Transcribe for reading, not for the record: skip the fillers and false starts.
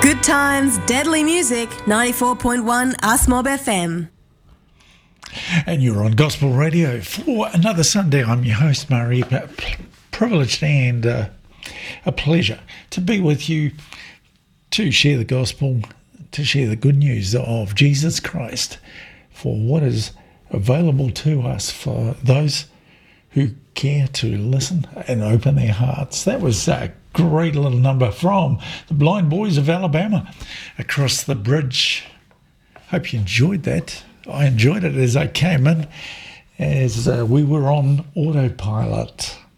Good times, deadly music, 94.1 Us Mob FM. And you're on Gospel Radio for another Sunday. I'm your host, Murray. Privileged and a pleasure to be with you to share the gospel, to share the good news of Jesus Christ for what is available to us for those who care to listen and open their hearts. That was a great little number from the Blind Boys of Alabama, Across the Bridge. Hope you enjoyed that. I enjoyed it as I came in, as we were on autopilot.